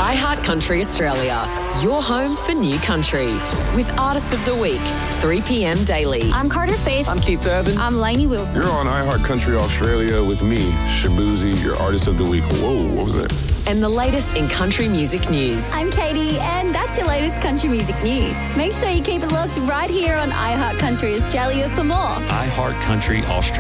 iHeart Country Australia, your home for new country. With Artist of the Week, 3 p.m. daily. I'm Carter Faith. I'm Keith Urban. I'm Lainey Wilson. You're on iHeart Country Australia with me, Shabuzi, your Artist of the Week. Whoa, what was that? And the latest in country music news. I'm Katie, and that's your latest country music news. Make sure you keep it locked right here on iHeart Country Australia for more. iHeart Country Australia.